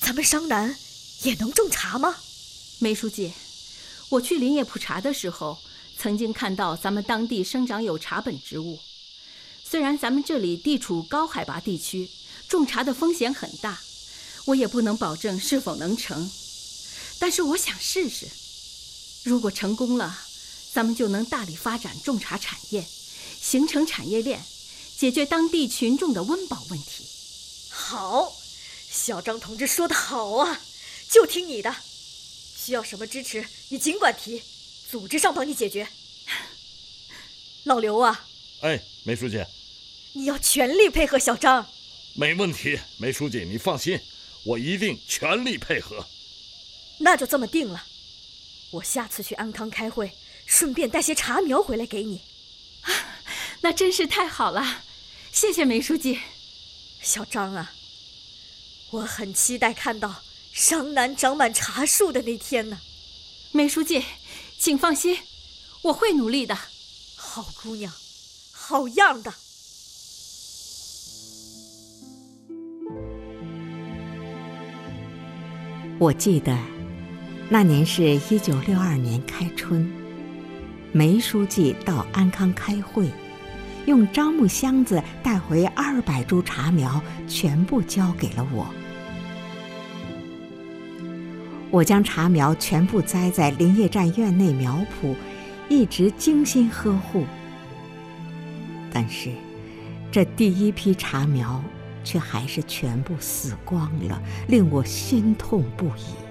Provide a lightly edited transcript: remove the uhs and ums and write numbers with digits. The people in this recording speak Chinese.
咱们商南也能种茶吗？ 梅书记，我去林业普查的时候，曾经看到咱们当地生长有茶本植物。虽然咱们这里地处高海拔地区，种茶的风险很大，我也不能保证是否能成，但是我想试试。如果成功了，咱们就能大力发展种茶产业，形成产业链，解决当地群众的温饱问题。 好，小张同志说得好啊，就听你的。需要什么支持，你尽管提，组织上帮你解决。老刘啊， 哎，梅书记， 你要全力配合小张。 没问题，梅书记你放心，我一定全力配合。 那就这么定了，我下次去安康开会，顺便带些茶苗回来给你。 那真是太好了，谢谢梅书记。 小张啊，我很期待看到商南长满茶树的那天呢。 梅书记，请放心，我会努力的。 好姑娘，好样的。 我记得那年是1962年开春，梅书记到安康开会，用樟木箱子带回200株茶苗，全部交给了我。我将茶苗全部栽在林业站院内苗圃，一直精心呵护。但是这第一批茶苗却还是全部死光了，令我心痛不已。